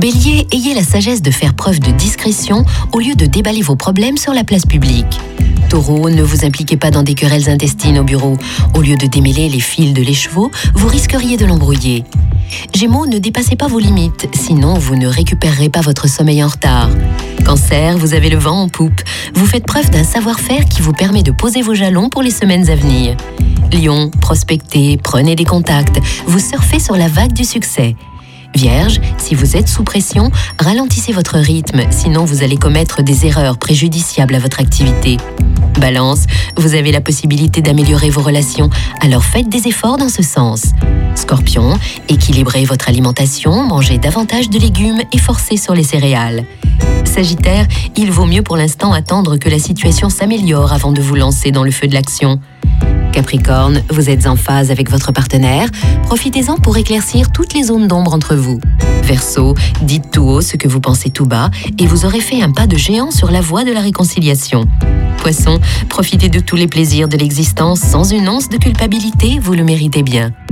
Bélier, ayez la sagesse de faire preuve de discrétion au lieu de déballer vos problèmes sur la place publique. Taureau, ne vous impliquez pas dans des querelles intestines au bureau. Au lieu de démêler les fils de l'écheveau, vous risqueriez de l'embrouiller. Gémeaux, ne dépassez pas vos limites, sinon vous ne récupérerez pas votre sommeil en retard. Cancer, vous avez le vent en poupe. Vous faites preuve d'un savoir-faire qui vous permet de poser vos jalons pour les semaines à venir. Lion, prospectez, prenez des contacts. Vous surfez sur la vague du succès. Vierge, si vous êtes sous pression, ralentissez votre rythme, sinon vous allez commettre des erreurs préjudiciables à votre activité. Balance, vous avez la possibilité d'améliorer vos relations, alors faites des efforts dans ce sens. Scorpion, équilibrez votre alimentation, mangez davantage de légumes et forcez sur les céréales. Sagittaire, il vaut mieux pour l'instant attendre que la situation s'améliore avant de vous lancer dans le feu de l'action. Capricorne, vous êtes en phase avec votre partenaire, profitez-en pour éclaircir toutes les zones d'ombre entre vous. Verseau, dites tout haut ce que vous pensez tout bas et vous aurez fait un pas de géant sur la voie de la réconciliation. Poisson, profitez de tous les plaisirs de l'existence sans une once de culpabilité, vous le méritez bien.